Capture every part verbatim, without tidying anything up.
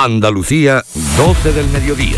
Andalucía, doce del mediodía.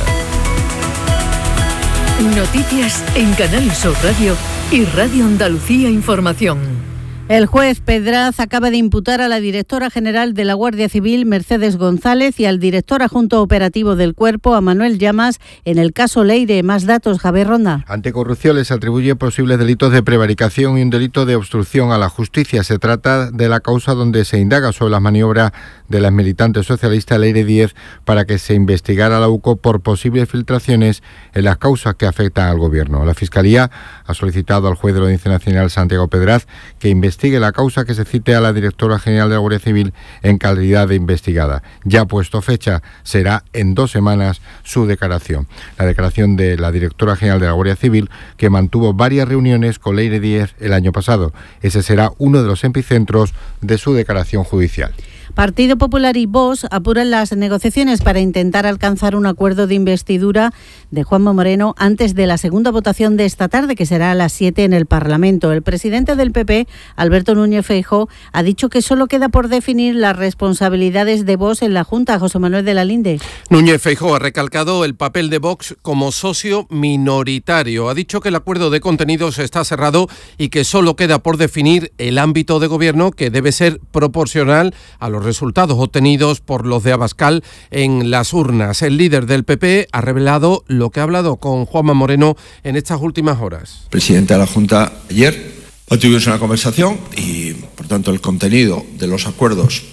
Noticias en Canal Sur Radio y Radio Andalucía Información. El juez Pedraz acaba de imputar a la directora general de la Guardia Civil, Mercedes González, y al director adjunto operativo del Cuerpo, a Manuel Llamas, en el caso Leire. Más datos, Javier Ronda. Anticorrupción les atribuye posibles delitos de prevaricación y un delito de obstrucción a la justicia. Se trata de la causa donde se indaga sobre las maniobras de la militante socialista Leire Díez para que se investigara a la U C O por posibles filtraciones en las causas que afectan al Gobierno. La Fiscalía ha solicitado al juez de la Audiencia Nacional, Santiago Pedraz, que investigue Investigue la causa, que se cite a la directora general de la Guardia Civil en calidad de investigada. Ya ha puesto fecha, será en dos semanas su declaración. La declaración de la directora general de la Guardia Civil, que mantuvo varias reuniones con Leire Díez el año pasado. Ese será uno de los epicentros de su declaración judicial. Partido Popular y Vox apuran las negociaciones para intentar alcanzar un acuerdo de investidura de Juanma Moreno antes de la segunda votación de esta tarde, que será a las siete en el Parlamento. El presidente del P P, Alberto Núñez Feijóo, ha dicho que solo queda por definir las responsabilidades de Vox en la Junta. José Manuel de la Linde. Núñez Feijóo ha recalcado el papel de Vox como socio minoritario. Ha dicho que el acuerdo de contenidos está cerrado y que solo queda por definir el ámbito de gobierno, que debe ser proporcional a los resultados obtenidos por los de Abascal en las urnas. El líder del P P ha revelado lo que ha hablado con Juanma Moreno en estas últimas horas. Presidente de la Junta, ayer tuvimos una conversación y, por tanto, el contenido de los acuerdos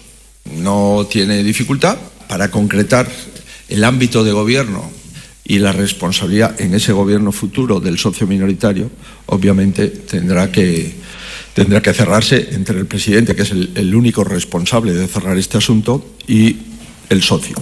no tiene dificultad. Para concretar el ámbito de gobierno y la responsabilidad en ese gobierno futuro del socio minoritario, obviamente tendrá que Tendrá que cerrarse entre el presidente, que es el, el único responsable de cerrar este asunto, y el socio.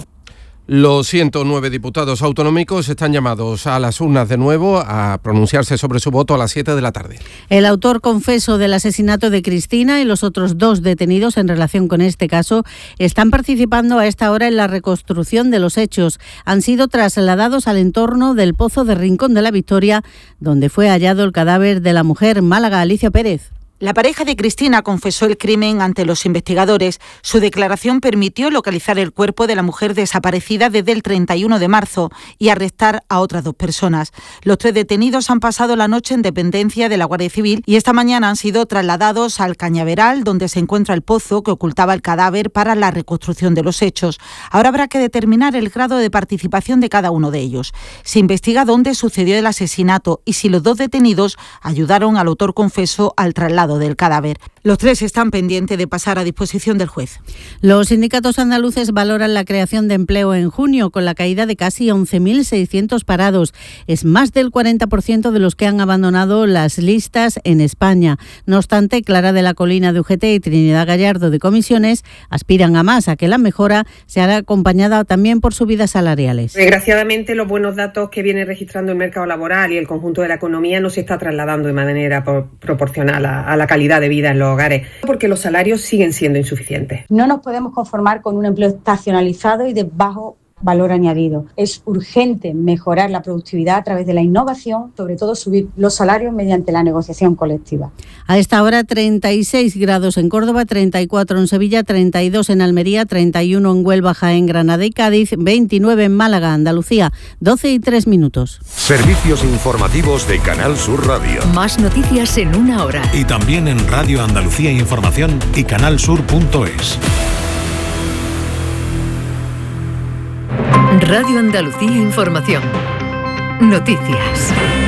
Los ciento nueve diputados autonómicos están llamados a las urnas de nuevo a pronunciarse sobre su voto a las siete de la tarde. El autor confeso del asesinato de Cristina y los otros dos detenidos en relación con este caso están participando a esta hora en la reconstrucción de los hechos. Han sido trasladados al entorno del Pozo de Rincón de la Victoria, donde fue hallado el cadáver de la mujer. Málaga, Alicia Pérez. La pareja de Cristina confesó el crimen ante los investigadores. Su declaración permitió localizar el cuerpo de la mujer desaparecida desde el treinta y uno de marzo y arrestar a otras dos personas. Los tres detenidos han pasado la noche en dependencia de la Guardia Civil y esta mañana han sido trasladados al Cañaveral, donde se encuentra el pozo que ocultaba el cadáver, para la reconstrucción de los hechos. Ahora habrá que determinar el grado de participación de cada uno de ellos. Se investiga dónde sucedió el asesinato y si los dos detenidos ayudaron al autor confeso al traslado del cadáver. Los tres están pendientes de pasar a disposición del juez. Los sindicatos andaluces valoran la creación de empleo en junio, con la caída de casi once mil seiscientos parados. Es más del cuarenta por ciento de los que han abandonado las listas en España. No obstante, Clara de la Colina de U G T y Trinidad Gallardo de Comisiones aspiran a más, a que la mejora se haga acompañada también por subidas salariales. Desgraciadamente, los buenos datos que viene registrando el mercado laboral y el conjunto de la economía no se está trasladando de manera proporcional a, a la calidad de vida en los hogares, porque los salarios siguen siendo insuficientes. No nos podemos conformar con un empleo estacionalizado y de bajo valor añadido. Es urgente mejorar la productividad a través de la innovación, sobre todo subir los salarios mediante la negociación colectiva. A esta hora treinta y seis grados en Córdoba, treinta y cuatro en Sevilla, treinta y dos en Almería, treinta y uno en Huelva, Jaén, Granada y Cádiz, veintinueve en Málaga, Andalucía, doce y tres minutos. Servicios informativos de Canal Sur Radio. Más noticias en una hora. Y también en Radio Andalucía Información y canalsur punto es. Radio Andalucía Información. Noticias.